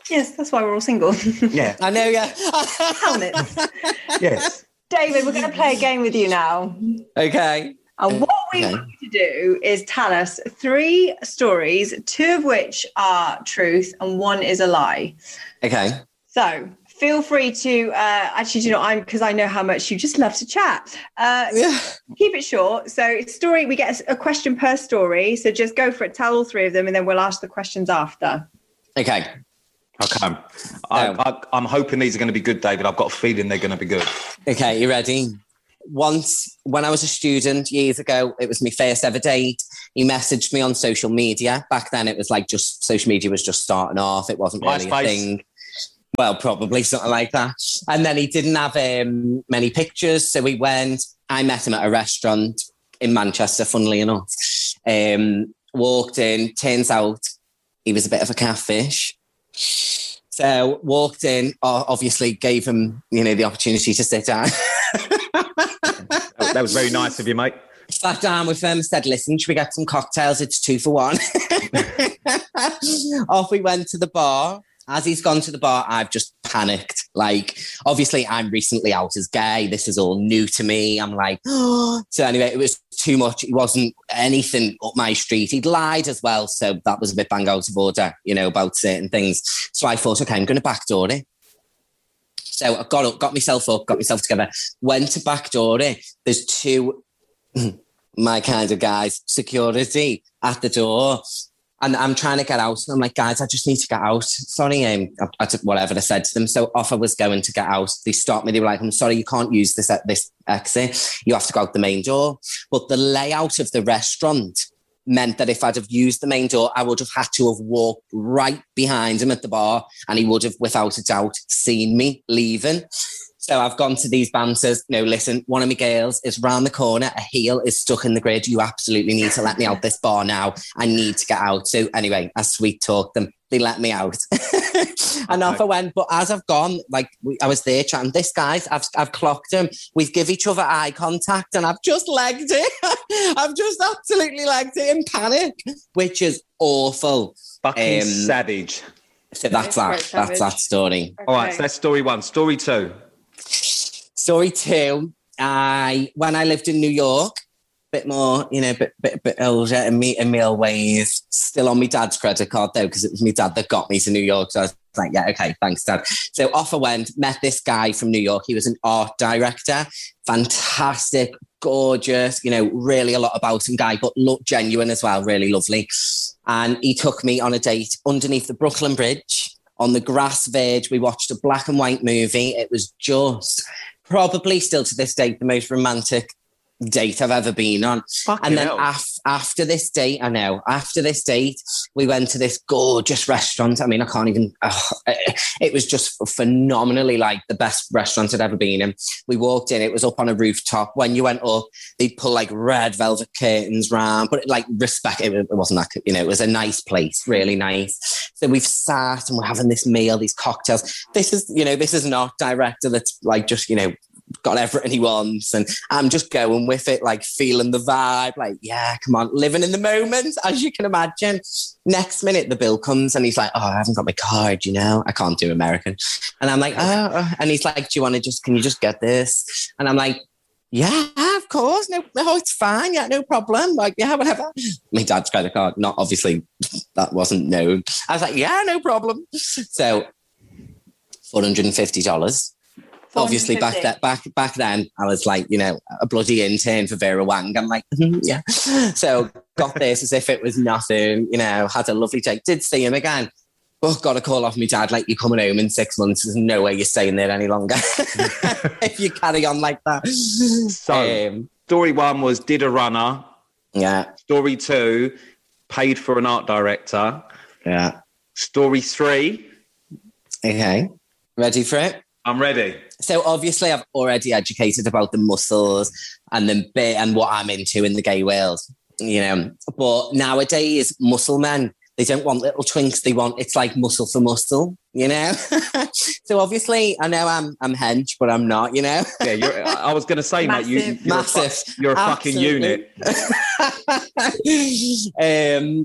Yes, that's why we're all single. Yeah. I know, yeah. Helmets. Yes. David, we're going to play a game with you now. Okay. And what we want you to do is tell us 3 stories, 2 of which are truth and 1 is a lie. Okay. So feel free to actually, do you know, because I know how much you just love to chat. Keep it short. So story, we get a question per story. So just go for it. Tell all 3 of them, and then we'll ask the questions after. Okay. Okay. I'm hoping these are going to be good, David. I've got a feeling they're going to be good. Okay, you ready? Once, when I was a student years ago, it was my first ever date. He messaged me on social media. Back then, it was like just social media was just starting off. It wasn't really a thing. Well, probably something like that. And then he didn't have many pictures. So we went. I met him at a restaurant in Manchester, funnily enough. Walked in. Turns out he was a bit of a catfish. So walked in, obviously gave him, the opportunity to sit down. That was very nice of you, mate. Sat down with him, said, listen, should we get some cocktails? It's 2 for 1. Off we went to the bar. As he's gone to the bar, I've just panicked. Like, obviously, I'm recently out as gay. This is all new to me. I'm like, oh. So anyway, it was too much. It wasn't anything up my street. He'd lied as well. So that was a bit bang out of order, about certain things. So I thought, okay, I'm going to backdoor it. So I got up, got myself together, went to backdoor it. There's 2, my kind of guys, security at the door. And I'm trying to get out. And I'm like, guys, I just need to get out. Sorry, I took whatever I said to them. So off I was going to get out. They stopped me. They were like, I'm sorry, you can't use this exit. You have to go out the main door. But the layout of the restaurant meant that if I'd have used the main door, I would have had to have walked right behind him at the bar, and he would have, without a doubt, seen me leaving. So I've gone to these bouncers. No, listen, one of my girls is round the corner. A heel is stuck in the grid. You absolutely need to let me out this bar now. I need to get out. So anyway, I sweet talked them. They let me out. And off I went. But as I've gone, I was there chatting. This guy's, I've clocked him. We've give each other eye contact, and I've just legged it. I've just absolutely legged it in panic, which is awful. Fucking savage. So that's that story. Okay. All right, so that's story 1. Story 2. Story 2, when I lived in New York, bit more, bit older in me old ways, still on my dad's credit card though, because it was my dad that got me to New York. So I was like, yeah, okay, thanks, Dad. So off I went, met this guy from New York. He was an art director, fantastic, gorgeous, really a lot about him guy, but genuine as well, really lovely. And he took me on a date underneath the Brooklyn Bridge. On the grass verge, we watched a black and white movie. It was just probably still to this date the most romantic date I've ever been on. And then after this date, we went to this gorgeous restaurant. I mean, I can't even, it was just phenomenally like the best restaurant I'd ever been in. We walked in, it was up on a rooftop. When you went up, they'd pull like red velvet curtains round, but it wasn't that, it was a nice place, really nice. So we've sat and we're having this meal, these cocktails. This is an art director that's like just, got everything he wants, and I'm just going with it, like feeling the vibe, like, yeah, come on, living in the moment, as you can imagine. Next minute, the bill comes and he's like, oh, I haven't got my card, I can't do American. And I'm like, oh, and he's like, can you just get this? And I'm like, yeah, of course, no, it's fine, yeah, no problem, like, yeah, whatever. My dad's credit card, not obviously, that wasn't known. I was like, yeah, no problem. So $450. Obviously, back then, I was like, a bloody intern for Vera Wang. I'm like, yeah. So got this as if it was nothing, had a lovely date. Did see him again. Oh, got a call off my dad, like, you're coming home in 6 months. There's no way you're staying there any longer if you carry on like that. So, story 1 was did a runner. Yeah. Story 2, paid for an art director. Yeah. Story 3. Okay. Ready for it? I'm ready. So obviously I've already educated about the muscles and the bit and what I'm into in the gay world, but nowadays muscle men, they don't want little twinks. It's like muscle for muscle, So obviously I know I'm hench, but I'm not, Yeah, I was going to say, mate, you're a fucking unit.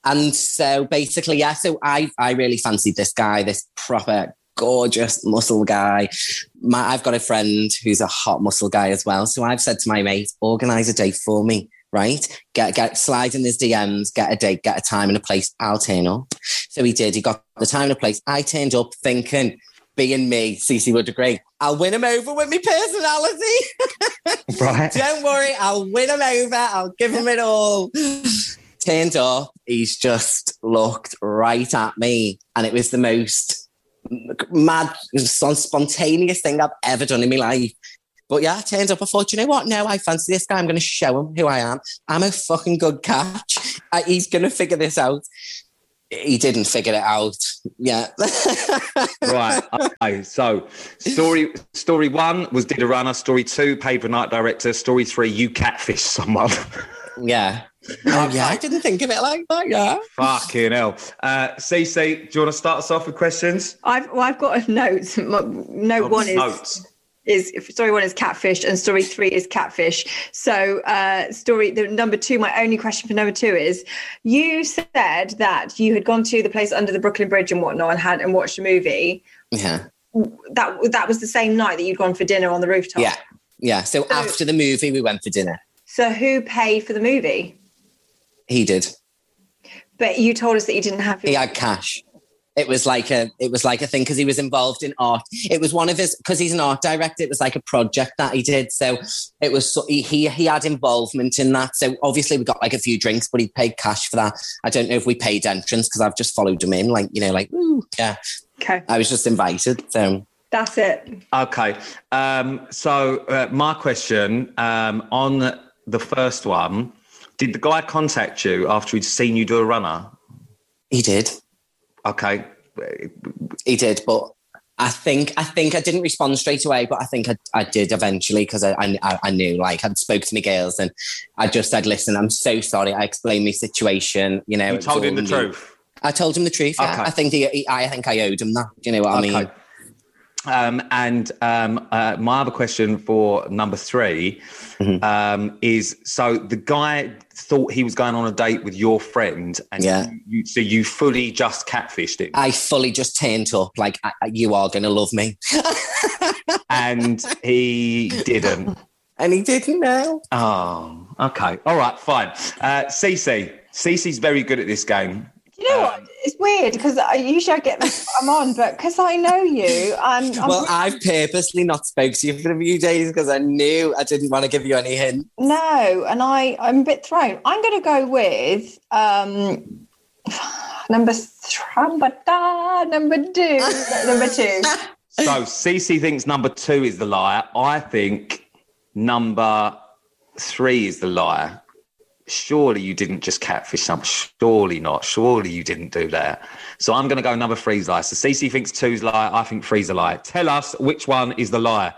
And so basically, yeah, so I really fancied this guy, this proper gorgeous muscle guy. I've got a friend who's a hot muscle guy as well. So I've said to my mate, organise a date for me, right? Slide in his DMs, get a date, get a time and a place. I'll turn up. So he did. He got the time and a place. I turned up thinking, being me, Cece would agree, I'll win him over with my personality. Right. Don't worry, I'll win him over. I'll give him it all. Turned up. He's just looked right at me. And it was the most mad, spontaneous thing I've ever done in my life. But yeah, I turned up. I thought, you know what? No, I fancy this guy. I'm going to show him who I am. I'm a fucking good catch. He's going to figure this out. He didn't figure it out. Yeah. Right. Okay. So story 1 was did a runner. Story 2, paid for night director. Story 3, you catfish someone. Yeah. Oh, yeah, I didn't think of it like that, yeah. Fucking hell. Cece, do you want to start us off with questions? I've got a note. Note 1 is story 1 is catfish and story 3 is catfish. So number 2, my only question for number 2 is, you said that you had gone to the place under the Brooklyn Bridge and whatnot and watched a movie. Yeah. That was the same night that you'd gone for dinner on the rooftop? Yeah. Yeah. So after the movie, we went for dinner. So who paid for the movie? He did. But you told us that you didn't have. He had cash. It was like a thing because he was involved in art. It was one of his, because he's an art director. It was like a project that he did. So it was he had involvement in that. So obviously we got like a few drinks, but he paid cash for that. I don't know if we paid entrance because I've just followed him in, like, you know, like, ooh, yeah. Okay. I was just invited. So that's it. Okay. So my question on the first one. Did the guy contact you after he'd seen you do a runner? He did. Okay. He did, but I think I didn't respond straight away, but I think I did eventually because I knew, like, I'd spoke to my girls and I just said, listen, I'm so sorry. I explained my situation. You know, you told him the truth. I told him the truth. Yeah. Okay. I think I owed him that. Do you know what I mean? My other question for number 3 is, so the guy thought he was going on a date with your friend and so you fully just catfished him? I fully just turned up like, you are going to love me. And he didn't? And he didn't know. Oh, okay. All right, fine. Cece's very good at this game. You know what? It's weird because usually I get I'm on, but because I know you, I've purposely not spoke to you for a few days because I knew I didn't want to give you any hint. No, and I'm a bit thrown. I'm going to go with number 2. Number 2. So Cece thinks number 2 is the liar. I think number 3 is the liar. Surely you didn't just catfish someone. Surely not. Surely you didn't do that. So I'm going to go number 3's lie. So Cece thinks 2's lie. I think 3's a lie. Tell us which one is the lie.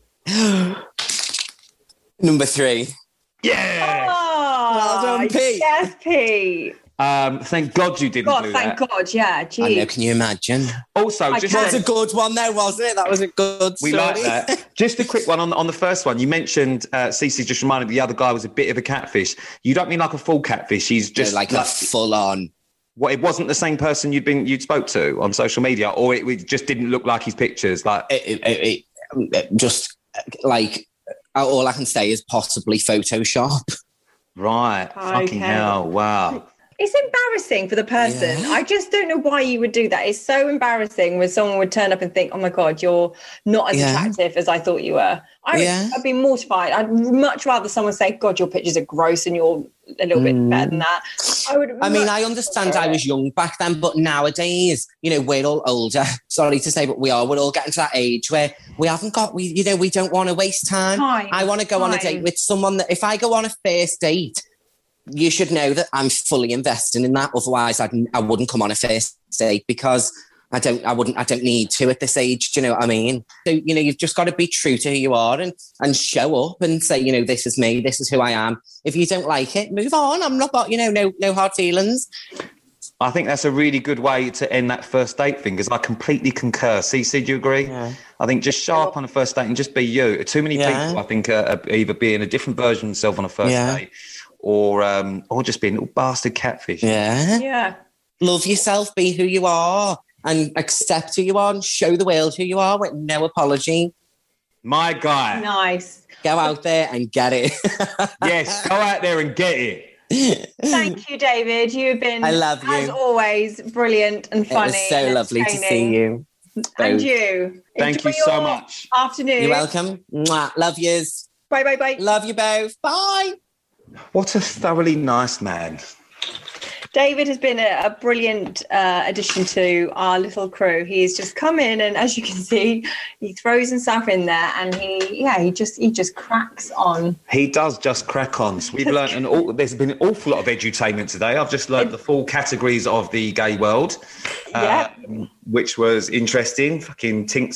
Number 3. Yeah. Oh, well done, Pete. Yes, Pete. Thank God you didn't do that. Thank God, yeah. Geez. I know, can you imagine? Also, that was a good one though, wasn't it? That was a good story. We like that. Just a quick one on the first one. You mentioned, Cece just reminded me the other guy was a bit of a catfish. You don't mean like a full catfish. He's just like a full on. What, it wasn't the same person you'd spoke to on social media, or it just didn't look like his pictures? Like it just like, all I can say is possibly Photoshop. Right. Okay. Fucking hell. Wow. It's embarrassing for the person. Yeah. I just don't know why you would do that. It's so embarrassing when someone would turn up and think, oh my God, you're not as attractive as I thought you were. I'd be mortified. I'd much rather someone say, God, your pictures are gross and you're a little bit better than that. I understand I was young back then, but nowadays, you know, we're all older. Sorry to say, but we're all getting to that age where we don't want to waste time. I want to go on a date with someone that if I go on a first date, you should know that I'm fully invested in that. Otherwise, I wouldn't come on a first date because I don't need to at this age. Do you know what I mean? So, you know, you've just got to be true to who you are and show up and say, you know, this is me, this is who I am. If you don't like it, move on. I'm not got, you know, no hard feelings. I think that's a really good way to end that first date thing, because I completely concur. Cece, do you agree? Yeah. I think just show up on a first date and just be you. Too many people, I think, are either being a different version of themselves on a first date, or just being a little bastard catfish. Yeah. Love yourself, be who you are, and accept who you are, and show the world who you are with no apology. My guy. Nice. Go out there and get it. Yes, go out there and get it. Thank you, David. You've been, I love you. as always, brilliant and funny. It was so and lovely to see you. And you. Thank you so much. Afternoon. You're welcome. Mwah. Love yous. Bye, bye, bye. Love you both. Bye. What a thoroughly nice man. David has been a brilliant addition to our little crew. He's just come in, and as you can see, he throws himself in there, and he just cracks on. He does just crack on. So we've learned there's been an awful lot of edutainment today. I've just learned the full categories of the gay world, which was interesting. Fucking tinks